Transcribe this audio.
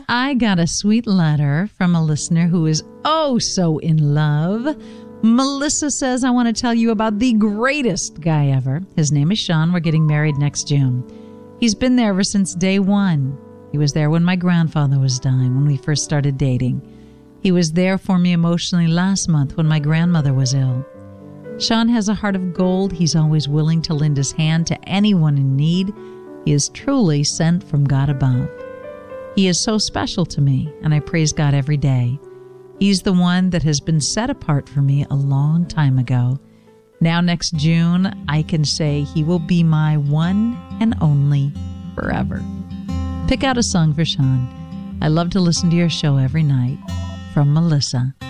I got a sweet letter from a listener who is oh so in love. Melissa says, I want to tell you about the greatest guy ever. His name is Sean. We're getting married next June. He's been there ever since day one. He was there when my grandfather was dying, when we first started dating. He was there for me emotionally last month when my grandmother was ill. Sean has a heart of gold. He's always willing to lend his hand to anyone in need. He is truly sent from God above. He is so special to me, and I praise God every day. He's the one that has been set apart for me a long time ago. Now next June, I can say he will be my one and only forever. Pick out a song for Sean. I love to listen to your show every night. From Melissa.